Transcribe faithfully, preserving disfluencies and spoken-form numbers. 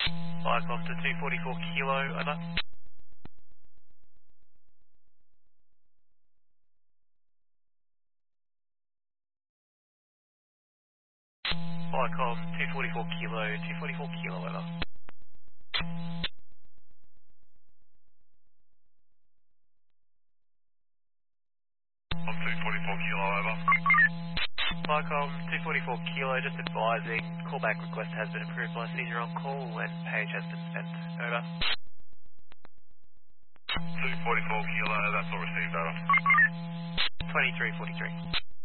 Viacom to two forty-four Kilo, over. Viacom two forty-four Kilo, two forty-four Kilo, over. On two forty-four Kilo, over. Viacom two forty-four Kilo, just advising, callback request has been approved by senior on call and page has been sent, over. two forty-four Kilo, that's all received, over. twenty-three forty-three.